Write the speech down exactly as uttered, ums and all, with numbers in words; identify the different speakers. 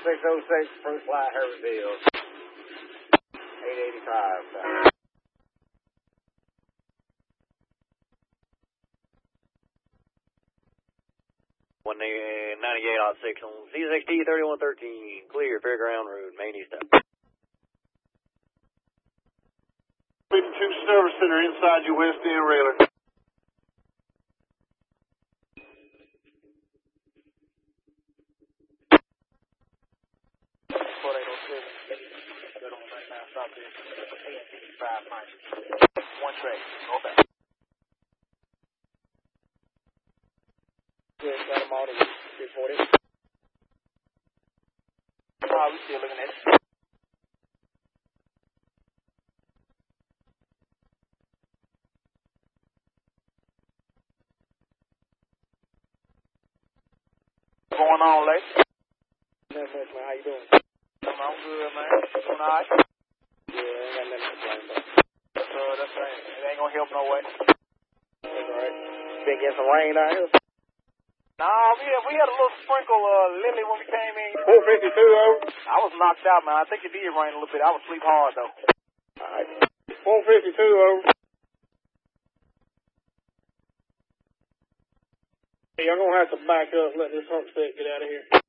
Speaker 1: six oh six, first flight, Herbertville. eight eighty-five.
Speaker 2: one ninety-eight oh six on C S X T thirty-one thirteen, clear, Fairground Road, main east up.
Speaker 3: fifty-two Service Center inside your West End railer.
Speaker 1: One track, okay. Yeah, got them all to six forty. Oh, we still looking at it. What's going on, Lex? Not much, man. How you doing? I'm good, man. Doing all right? Yeah, I ain't got nothing to complain about. That's, uh, that's right. It ain't gonna help no way. That's all right. Been getting some rain out here? Nah, we had, we had a little sprinkle, uh, Lily when we came in. four fifty-two, over. I was knocked out, man. I think it did rain a little bit. I was sleep hard, though. All right. four fifty-two, over. Hey, y'all gonna have to back up, let this hump set get out of here.